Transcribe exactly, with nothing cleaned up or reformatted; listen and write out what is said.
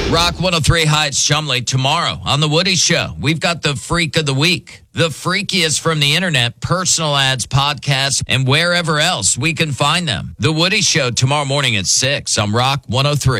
Rock one oh three Heights, Chumley. Tomorrow on The Woody Show, we've got the Freak of the Week. The freakiest from the internet, personal ads, podcasts, and wherever else we can find them. The Woody Show tomorrow morning at six on Rock one oh three.